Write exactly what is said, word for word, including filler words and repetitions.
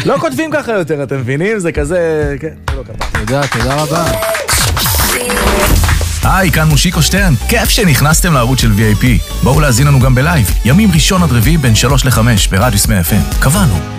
לא כותבים ככה יותר, אתם מבינים? זה כזה... תודה, תודה רבה. היי, כאן מושיקו שטרן. כיף שנכנסתם לערוץ של וי איי פי. בואו להזין לנו גם בלייב. ימים ראשון עד רביעי בין שלוש לחמש ברדיוס מאה אף אם. קבענו.